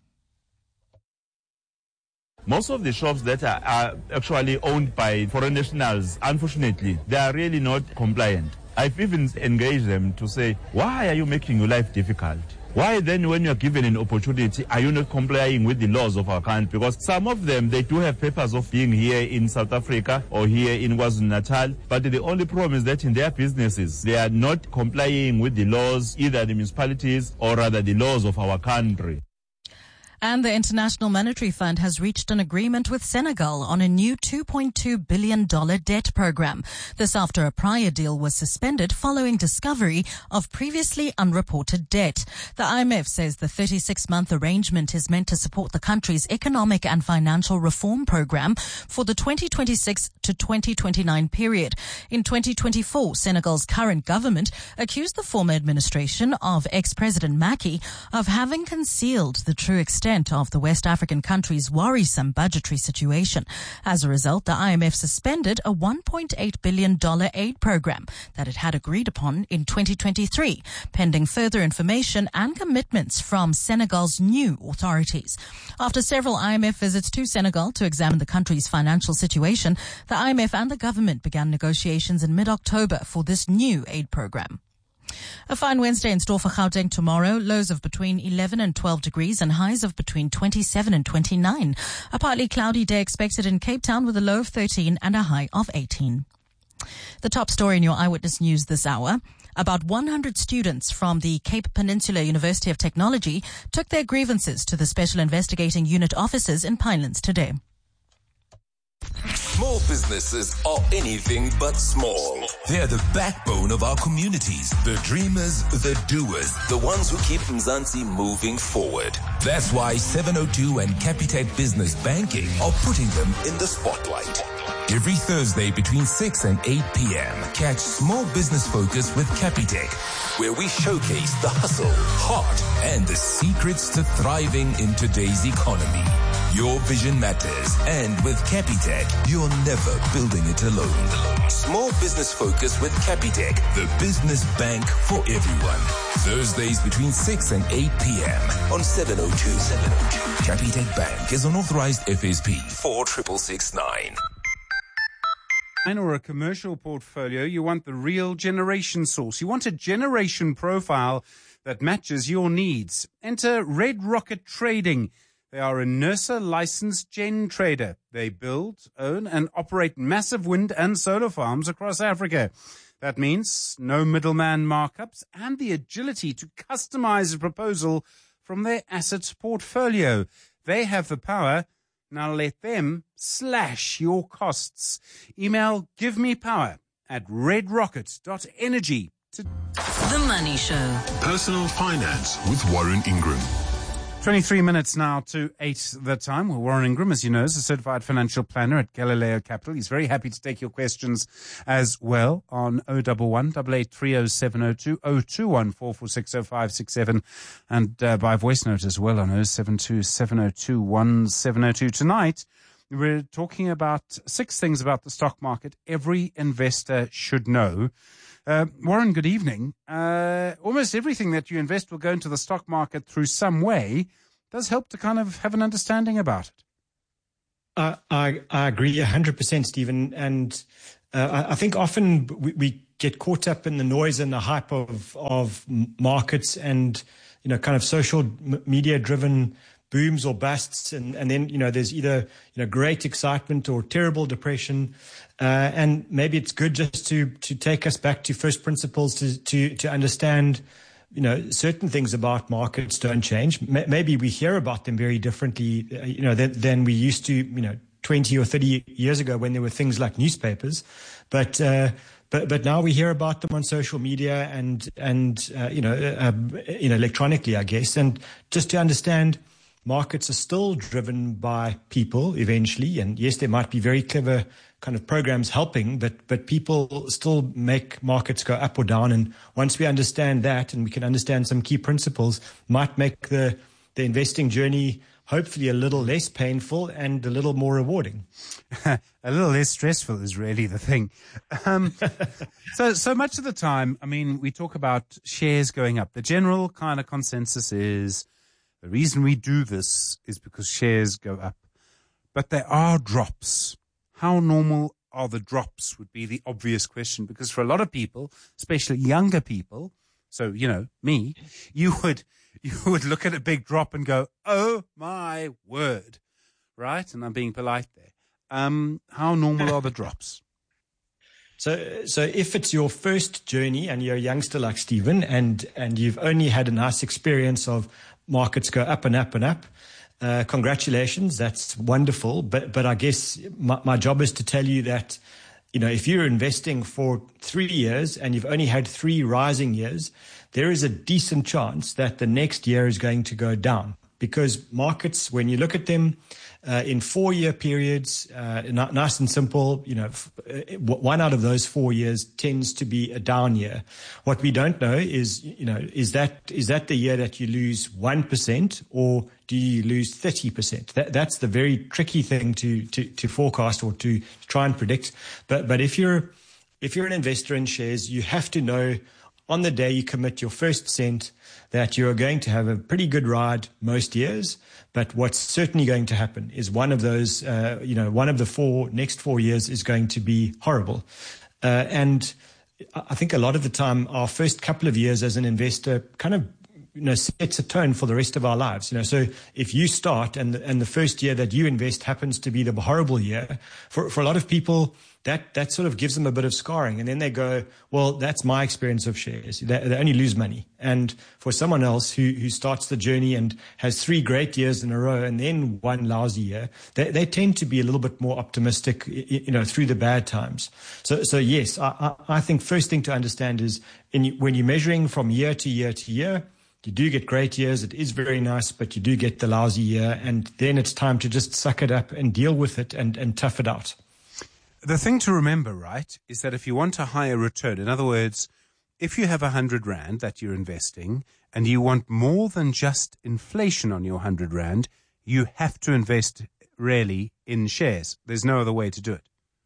Most of the shops that are, are actually owned by foreign nationals, unfortunately, they are really not compliant. I've even engaged them to say, why are you making your life difficult? Why then, when you're given an opportunity, are you not complying with the laws of our country? Because some of them, they do have papers of being here in South Africa or here in KwaZulu-Natal, but the only problem is that in their businesses, they are not complying with the laws, either the municipalities or rather the laws of our country. And the International Monetary Fund has reached an agreement with Senegal on a new two point two billion dollars debt program. This after a prior deal was suspended following discovery of previously unreported debt. The I M F says the thirty-six month arrangement is meant to support the country's economic and financial reform program for the twenty twenty-six to twenty twenty-nine period. In twenty twenty-four, Senegal's current government accused the former administration of ex-President Macky of having concealed the true extent of the West African country's worrisome budgetary situation. As a result, the I M F suspended a one point eight billion dollars aid program that it had agreed upon in twenty twenty-three, pending further information and commitments from Senegal's new authorities. After several I M F visits to Senegal to examine the country's financial situation, the I M F and the government began negotiations in mid-October for this new aid program. A fine Wednesday in store for Gauteng tomorrow. Lows of between eleven and twelve degrees and highs of between twenty-seven and twenty-nine. A partly cloudy day expected in Cape Town with a low of thirteen and a high of eighteen. The top story in your Eyewitness News this hour. About one hundred students from the Cape Peninsula University of Technology took their grievances to the Special Investigating Unit officers in Pinelands today. Small businesses are anything but small. They're the backbone of our communities, the dreamers, the doers, the ones who keep Mzansi moving forward. That's why seven oh two and Capitec Business Banking are putting them in the spotlight. Every Thursday between six and eight p.m., catch Small Business Focus with Capitec, where we showcase the hustle, heart, and the secrets to thriving in today's economy. Your vision matters, and with Capitec, you're never building it alone. Small Business Focus with Capitec, the business bank for everyone. Thursdays between six and eight p.m. on seven oh two. Capitec Bank is an authorized F S P four six six nine. Or a commercial portfolio, you want the real generation source. You want a generation profile that matches your needs. Enter Red Rocket Trading. They are a NERSA licensed gen trader. They build, own, and operate massive wind and solar farms across Africa. That means no middleman markups and the agility to customize a proposal from their asset portfolio. They have the power. Now let them slash your costs. Email givemepower at redrocket dot energy. To The Money Show. Personal Finance with Warren Ingram. twenty-three minutes now to eight the time. Well, Warren Ingram, as you know, is a certified financial planner at Galileo Capital. He's very happy to take your questions as well on oh one one, eight eight three oh seven oh two, oh two one, four four six oh five six seven, and uh, by voice note as well on oh seven two, seven oh two, one seven oh two. Tonight, we're talking about six things about the stock market every investor should know. Uh, Warren, good evening. Uh, almost everything that you invest will go into the stock market through some way. Does help to kind of have an understanding about it. Uh, I, I agree one hundred percent, Stephen. And uh, I, I think often we, we get caught up in the noise and the hype of, of markets and, you know, kind of social media driven booms or busts. And, and then, you know, there's either, you know, great excitement or terrible depression. Uh, and maybe it's good just to, to take us back to first principles to, to, to understand, you know, certain things about markets don't change. M- maybe we hear about them very differently, uh, you know, than, than we used to, you know, twenty or thirty years ago when there were things like newspapers. But, uh, but, but now we hear about them on social media and, and, uh, you know, uh, you know, electronically, I guess. And just to understand, markets are still driven by people eventually. And yes, there might be very clever kind of programs helping, but but people still make markets go up or down. And once we understand that and we can understand some key principles, might make the, the investing journey hopefully a little less painful and a little more rewarding. A little less stressful is really the thing. Um, so, so much of the time, I mean, we talk about shares going up. The general kind of consensus is the reason we do this is because shares go up. But there are drops. How normal are the drops would be the obvious question, because for a lot of people, especially younger people, so, you know, me, you would, you would look at a big drop and go, oh my word, right? And I'm being polite there. Um, how normal are the drops? So, so if it's your first journey and you're a youngster like Stephen and, and you've only had a nice experience of markets go up and up and up, Uh, congratulations, that's wonderful. But but I guess my, my job is to tell you that, you know, if you're investing for three years and you've only had three rising years, there is a decent chance that the next year is going to go down. Because markets, when you look at them uh, in four-year periods, uh, nice and simple, you know, f- one out of those four years tends to be a down year. What we don't know is, you know, is that is that the year that you lose one percent or do you lose thirty percent? That, that's the very tricky thing to, to, to forecast or to try and predict. But but if you're if you're an investor in shares, you have to know on the day you commit your first cent that you're going to have a pretty good ride most years. But what's certainly going to happen is one of those, uh, you know, one of the four next four years is going to be horrible. Uh, and I think a lot of the time, our first couple of years as an investor kind of, you know, sets a tone for the rest of our lives. You know, so if you start and and the first year that you invest happens to be the horrible year, for for a lot of people, that that sort of gives them a bit of scarring, and then they go, well, that's my experience of shares. They, they only lose money. And for someone else who who starts the journey and has three great years in a row and then one lousy year, they they tend to be a little bit more optimistic, you know, through the bad times. So so yes, I I, I think first thing to understand is in, when you're measuring from year to year to year, you do get great years. It is very nice, but you do get the lousy year. And then it's time to just suck it up and deal with it and, and tough it out. The thing to remember, right, is that if you want a higher return, in other words, if you have a hundred rand that you're investing and you want more than just inflation on your hundred rand, you have to invest really in shares. There's no other way to do it.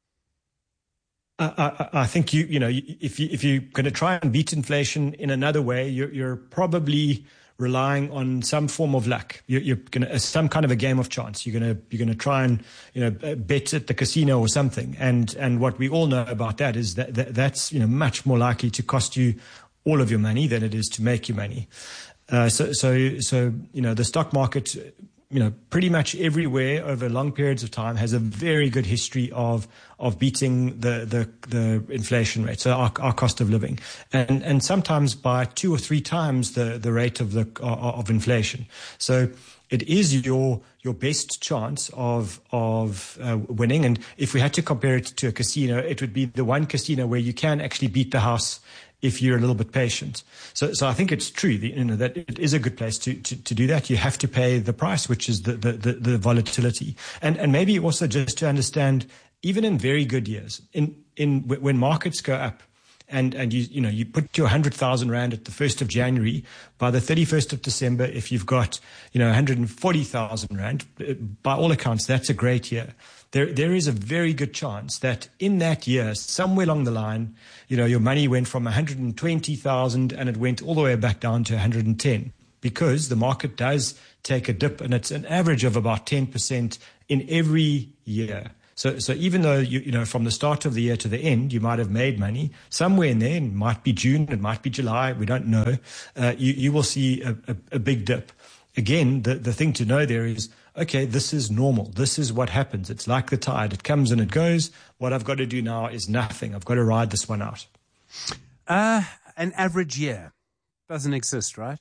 I, I, I think you, you know, if you, if you're going to try and beat inflation in another way, you're, you're probably relying on some form of luck. You're, you're going to some kind of a game of chance. You're going to you're going to try and you know bet at the casino or something. And and what we all know about that is that, that that's you know much more likely to cost you all of your money than it is to make you money. Uh, so so so you know the stock market, you know, pretty much everywhere over long periods of time has a very good history of of beating the the, the inflation rate, so our, our cost of living, and and sometimes by two or three times the, the rate of the of inflation. So it is your your best chance of of uh, winning. And if we had to compare it to a casino, it would be the one casino where you can actually beat the house if you're a little bit patient. So, so I think it's true, you know, that it is a good place to, to, to do that. You have to pay the price, which is the, the, the, the volatility. And, and maybe also just to understand, even in very good years, in, in, when markets go up, and, and you, you know, you put your one hundred thousand rand at the first of January, by the thirty-first of December, if you've got, you know, one hundred forty thousand rand, by all accounts, that's a great year. There, there is a very good chance that in that year, somewhere along the line, you know, your money went from one hundred twenty thousand and it went all the way back down to one hundred ten, because the market does take a dip, and it's an average of about ten percent in every year. So, so even though you, you know, from the start of the year to the end, you might have made money somewhere in there. It might be June, it might be July, we don't know. Uh, you, you will see a, a, a big dip. Again, the, the thing to know there is, okay, this is normal. This is what happens. It's like the tide. It comes and it goes. What I've got to do now is nothing. I've got to ride this one out. Uh, an average year doesn't exist, right?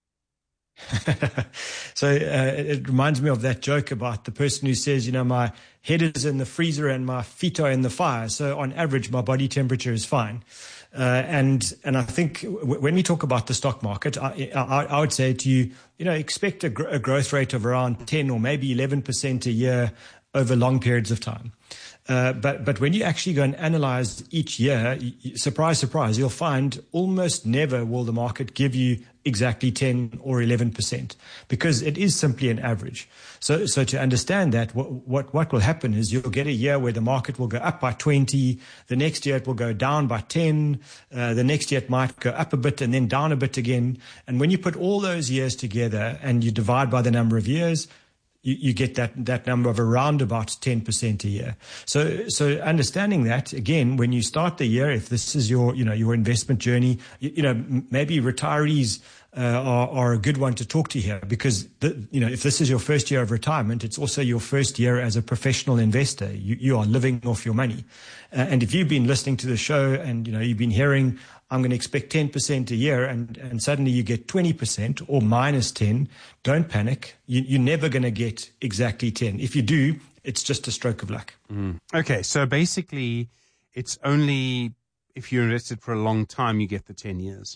So uh, it reminds me of that joke about the person who says, you know, my head is in the freezer and my feet are in the fire. So on average, my body temperature is fine. Uh, and and I think w- when we talk about the stock market, I, I, I would say to you, you know, expect a, gr- a growth rate of around ten or maybe eleven percent a year over long periods of time. Uh, but but when you actually go and analyze each year, you, surprise, surprise, you'll find almost never will the market give you exactly ten or eleven percent, because it is simply an average. So so to understand that, what, what, what will happen is you'll get a year where the market will go up by twenty, the next year it will go down by ten, uh, the next year it might go up a bit and then down a bit again. And when you put all those years together and you divide by the number of years, You, you get that, that number of around about ten percent a year. So, so understanding that, again, when you start the year, if this is your, you know, your investment journey, you, you know, maybe retirees uh, are, are a good one to talk to here, because, the, you know, if this is your first year of retirement, it's also your first year as a professional investor. You, you are living off your money. Uh, and if you've been listening to the show and, you know, you've been hearing, I'm going to expect ten percent a year, and, and suddenly you get twenty percent or minus ten, don't panic. You, you're never going to get exactly ten. If you do, it's just a stroke of luck. Mm. Okay, so basically it's only if you're invested for a long time you get the ten years.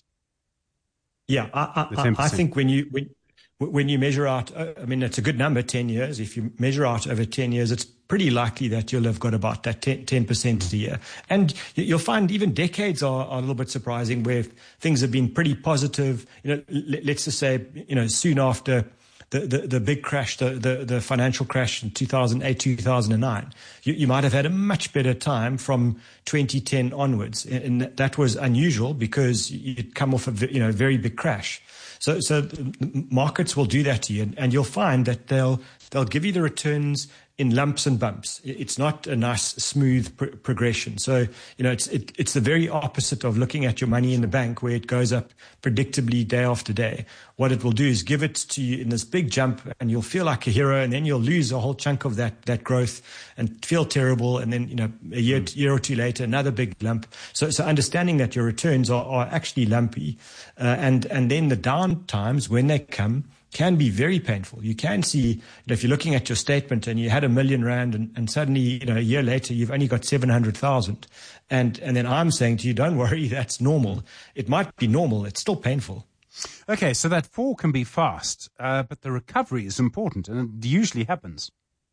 Yeah, I, I, I think when you when, when you measure out, I mean, it's a good number, ten years. If you measure out over ten years, it's pretty likely that you'll have got about that ten percent a year. And you'll find even decades are, are a little bit surprising, where things have been pretty positive. You know, let's just say, you know, soon after the, the, the big crash, the, the, the financial crash in two thousand eight, two thousand nine, you, you might have had a much better time from twenty ten onwards. And that was unusual because you'd come off a, you know, very big crash. So, so markets will do that to you, and you'll find that they'll they'll give you the returns in lumps and bumps. It's not a nice, smooth pr- progression. So, you know, it's it, it's the very opposite of looking at your money in the bank, where it goes up predictably day after day. What it will do is give it to you in this big jump, and you'll feel like a hero, and then you'll lose a whole chunk of that that growth and feel terrible. And then, you know, a year year or two later, another big lump. So, so understanding that your returns are, are actually lumpy, uh, and and then the down times when they come can be very painful. You can see, you know, if you're looking at your statement and you had a million rand, and, and suddenly, you know, a year later you've only got seven hundred thousand, and and then I'm saying to you, don't worry, that's normal. It might be normal. It's still painful. Okay, so that fall can be fast, uh, but the recovery is important, and it usually happens.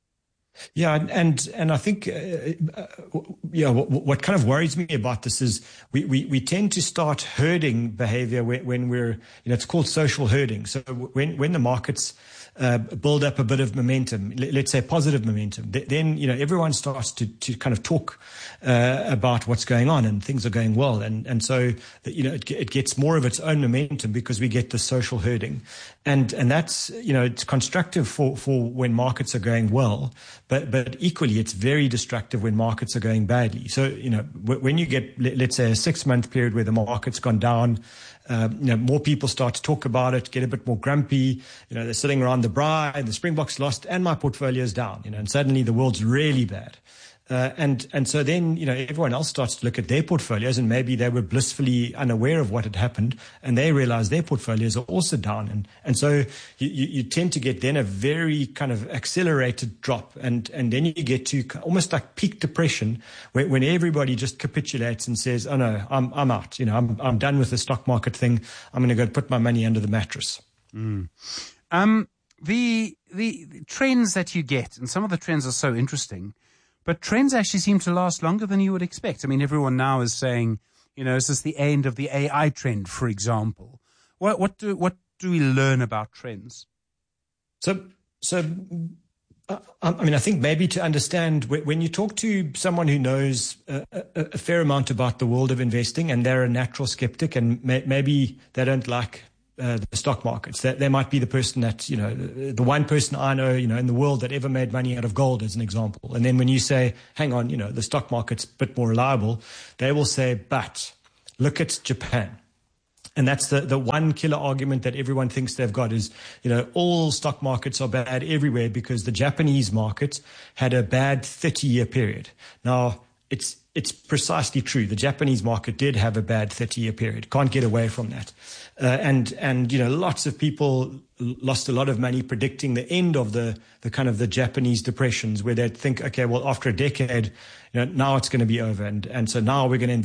Yeah, and and I think, uh, uh, yeah, what, what kind of worries me about this is we, we, we tend to start herding behavior when, when we're, you know, it's called social herding. So when when the markets uh, build up a bit of momentum, let's say positive momentum, then, you know, everyone starts to, to kind of talk uh, about what's going on, and things are going well, and and so, you know, it, it gets more of its own momentum because we get the social herding, and and that's, you know, it's constructive for for when markets are going well. But but equally, it's very destructive when markets are going badly. So, you know, when you get, let's say, a six-month period where the market's gone down, um, you know, more people start to talk about it, get a bit more grumpy. You know, they're sitting around the braai, and the Springboks lost, and my portfolio's down. You know, and suddenly the world's really bad. Uh, and, and so then, you know, everyone else starts to look at their portfolios, and maybe they were blissfully unaware of what had happened, and they realize their portfolios are also down. And, and so you, you, you tend to get then a very kind of accelerated drop. And, and then you get to almost like peak depression when, when everybody just capitulates and says, oh no, I'm, I'm out. You know, I'm, I'm done with the stock market thing. I'm going to go put my money under the mattress. Mm. Um, the, the the trends that you get, and some of the trends are so interesting, but trends actually seem to last longer than you would expect. I mean, everyone now is saying, you know, is this the end of the A I trend, for example? What what do what do we learn about trends? So so. Uh, I mean, I think maybe to understand, when you talk to someone who knows a, a, a fair amount about the world of investing, and they're a natural skeptic, and may, maybe they don't like uh, the stock markets, that they might be the person that, you know, the, the one person I know, you know, in the world that ever made money out of gold, as an example. And then when you say, hang on, you know, the stock market's a bit more reliable, they will say, but look at Japan. And that's the, the one killer argument that everyone thinks they've got is, you know, all stock markets are bad everywhere because the Japanese market had a bad thirty-year period. Now, it's it's precisely true. The Japanese market did have a bad thirty-year period. Can't get away from that. Uh, and, and, you know, lots of people lost a lot of money predicting the end of the, the kind of the Japanese depressions, where they'd think, okay, well, after a decade, you know, now it's going to be over. And, and so now we're going to